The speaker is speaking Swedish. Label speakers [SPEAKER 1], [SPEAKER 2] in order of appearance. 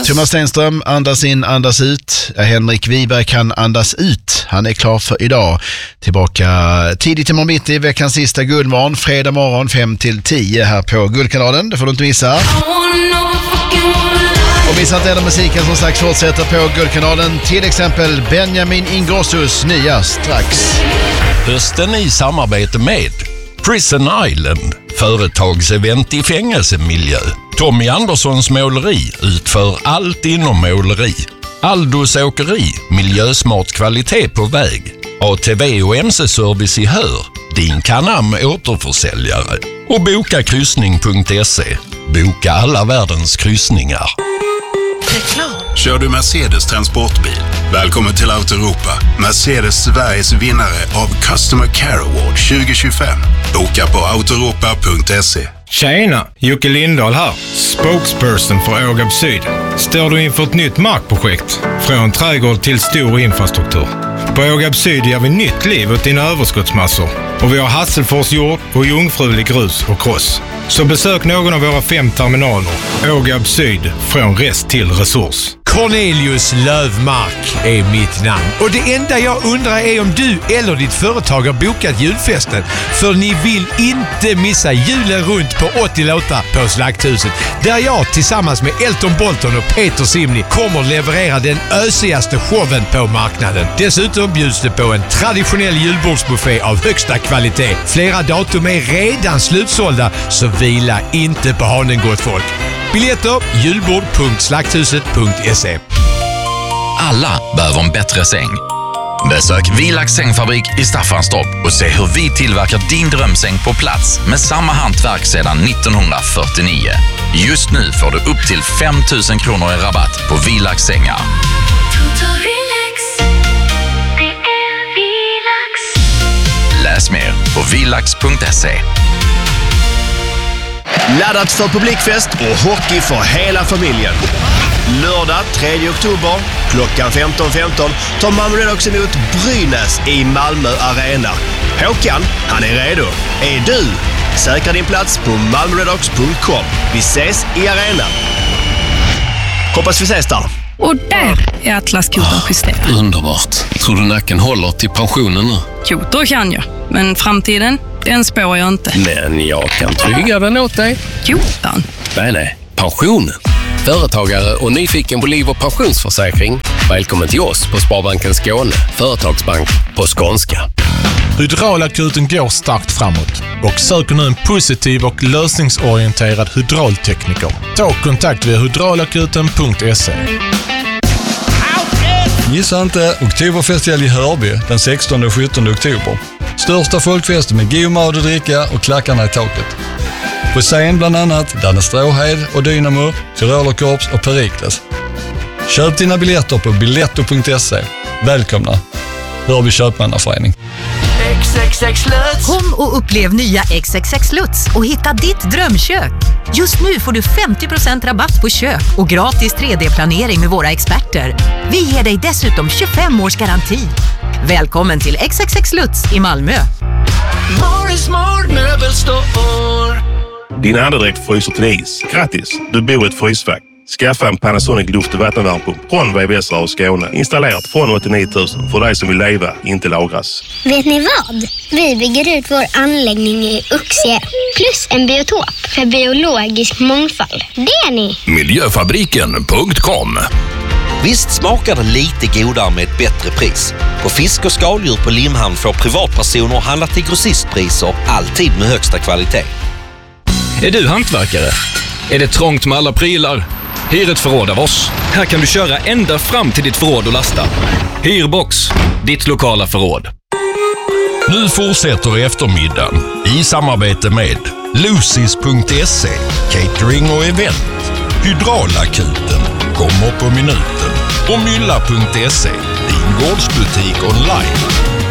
[SPEAKER 1] Thomas Stenström, andas in, andas ut. Henrik Wiberg kan andas ut. Han är klar för idag. Tillbaka tidigt imorgon mitt i veckans sista guldmorgon. Fredag morgon 5-10 här på Guldkanalen. Det får du inte missa. Och missa inte den musiken som sagt fortsätter på Guldkanalen. Till exempel Benjamin Ingrossos nya strax.
[SPEAKER 2] Hösten i samarbete med Prison Island, företagsevent i fängelsemiljö. Tommy Anderssons måleri utför allt inom måleri. Aldos åkeri, miljösmart kvalitet på väg. ATV och MC-service i Hör, din Canam återförsäljare. Och bokakryssning.se, boka alla världens kryssningar.
[SPEAKER 3] Kör du Mercedes transportbil? Välkommen till Autoeuropa. Mercedes Sveriges vinnare av Customer Care Award 2025. Boka på autoeuropa.se.
[SPEAKER 4] Tjena, Jocke Lindahl här. Spokesperson för Ågab Syd. Står du inför ett nytt markprojekt? Från trädgård till stor infrastruktur. På Ågab Syd ger vi nytt liv åt dina överskottsmassor. Och vi har Hasselfors jord och jungfrulig grus och kross. Så besök någon av våra 5 terminaler. Ågab Syd, från rest till resurs.
[SPEAKER 5] Cornelius Lövmark är mitt namn. Och det enda jag undrar är om du eller ditt företag har bokat julfesten. För ni vill inte missa julen runt på 80 låtar på Slakthuset. Där jag tillsammans med Elton Bolton och Peter Simni kommer leverera den ösigaste showen på marknaden. Dessutom bjuds det på en traditionell julbordsbuffé av högsta kvalitet. Flera datum är redan slutsålda, så vila inte på hanen, gott folk. Biljetter julbord.slakthuset.se.
[SPEAKER 6] Alla behöver en bättre säng. Besök Vilax sängfabrik i Staffanstorp och se hur vi tillverkar din drömsäng på plats med samma hantverk sedan 1949. Just nu får du upp till 5 000 kronor i rabatt på Vilax sängar. Läs mer på vilax.se.
[SPEAKER 7] Laddat för publikfest och hockey för hela familjen. Lördag 3 oktober klockan 15.15 tar Malmö Redhawks emot Brynäs i Malmö Arena. Håkan, han är redo. Är du? Säkra din plats på malmöredhawks.com. Vi ses i arenan. Hoppas vi ses där.
[SPEAKER 8] Och där är Atlas-kotan justerad.
[SPEAKER 9] Underbart. Tror du nacken håller till pensionen nu?
[SPEAKER 8] Kotor kan jag, men framtiden, den spår jag inte.
[SPEAKER 9] Men jag kan trygga den åt dig.
[SPEAKER 8] Kotan?
[SPEAKER 9] Nej, pensionen. Företagare och nyfiken på liv- och pensionsförsäkring. Välkommen till oss på Sparbanken Skåne. Företagsbank på skånska.
[SPEAKER 10] Hydraulakuten går starkt framåt och söker nu en positiv och lösningsorienterad hydraultekniker. Ta kontakt via hydraulakuten.se.
[SPEAKER 11] Missa inte Oktoberfestival i Hörby den 16 och 17 oktober. Största folkfesten med god mat och dricka och klackarna i taket. På scen bland annat Danne Stråhed och Dynamo, Tyrolerkorps och Perikles. Köp dina biljetter på biletto.se. Välkomna! Hörby Köpmannaförening.
[SPEAKER 12] XXX Lutz. Kom och upplev nya XXX Lutz och hitta ditt drömkök. Just nu får du 50% rabatt på kök och gratis 3D-planering med våra experter. Vi ger dig dessutom 25 års garanti. Välkommen till XXX Lutz i Malmö.
[SPEAKER 13] Morrismord möbelstore. Din andedräkt fryser till is. Grattis, du bor i ett frysfack. Skaffa en Panasonic luft- och vattenvärmepump från VVS och Skåne. Installerat från 89 000 för dig som vill leva, inte lagras.
[SPEAKER 14] Vet ni vad? Vi bygger ut vår anläggning i Uxie. Plus en biotop för biologisk mångfald. Det är ni!
[SPEAKER 6] Miljöfabriken.com.
[SPEAKER 15] Visst smakar det lite godare med ett bättre pris. På fisk och skaldjur på Limhamn får privatpersoner handla till grossistpriser, alltid med högsta kvalitet.
[SPEAKER 16] Är du hantverkare? Är det trångt med alla prylar? Hyr ett förråd av oss. Här kan du köra ända fram till ditt förråd och lasta. Hyrbox, ditt lokala förråd.
[SPEAKER 2] Nu fortsätter eftermiddagen i samarbete med Lucis.se, catering och event. Hydraulakuten kommer på minuten. Och Mylla.se, din gårdsbutik online.